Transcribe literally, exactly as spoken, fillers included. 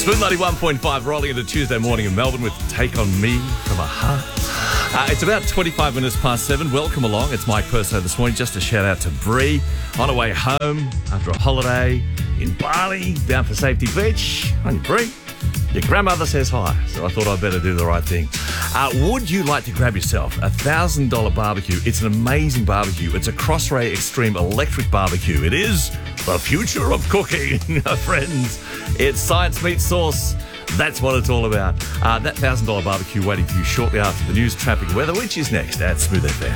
Smooth ninety-one point five rolling into Tuesday morning in Melbourne with Take On Me from a Heart. Uh, it's about twenty-five minutes past seven. Welcome along. It's Mike Perso this morning. Just a shout out to Bree on her way home after a holiday in Bali, bound for Safety Beach. Hi, Bree. Your grandmother says hi, so I thought I'd better do the right thing. Uh, would you like to grab yourself a one thousand dollars barbecue? It's an amazing barbecue. It's a Crossray Extreme electric barbecue. It is the future of cooking, friends. It's science meets sauce. That's what it's all about. Uh, that one thousand dollars barbecue waiting for you shortly after the news, traffic and weather, which is next at Smooth F M.